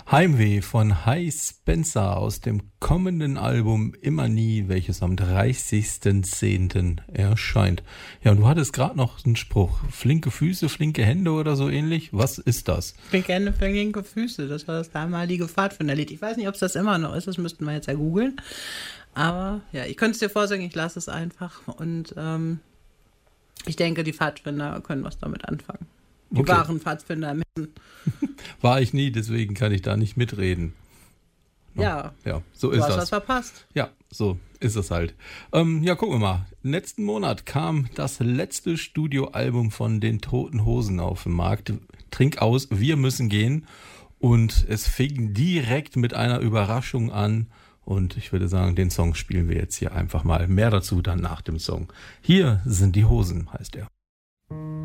Heimweh von Hy Spencer aus dem kommenden Album Immer Nie, welches am 30.10. erscheint. Ja, und du hattest gerade noch einen Spruch. Flinke Füße, flinke Hände oder so ähnlich. Was ist das? Flinke Hände, flinke Füße. Das war das damalige Pfadfinderlied. Ich weiß nicht, ob es das immer noch ist. Das müssten wir jetzt ja googeln. Aber ja, ich könnte es dir vorsingen. Ich lasse es einfach. Und ich denke, die Pfadfinder können was damit anfangen. Die wahren Pfadfinder messen. War ich nie, deswegen kann ich da nicht mitreden. Ja, so ist das. Du hast was verpasst. Ja, so ist es halt. Ja, gucken wir mal. Letzten Monat kam das letzte Studioalbum von den Toten Hosen auf den Markt. Trink aus, wir müssen gehen. Und es fing direkt mit einer Überraschung an. Und ich würde sagen, den Song spielen wir jetzt hier einfach mal. Mehr dazu dann nach dem Song. Hier sind die Hosen, heißt er.